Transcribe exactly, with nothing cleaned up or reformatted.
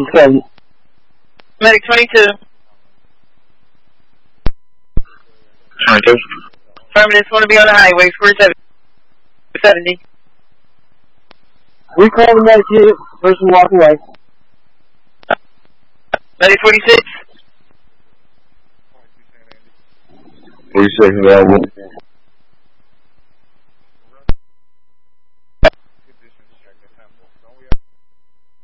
seven. Medic twenty-two. twenty-two. Affirmative, want to be on the highway, square seven, seventy. We call the medic unit, person walking away. Medic forty-six. forty-six available.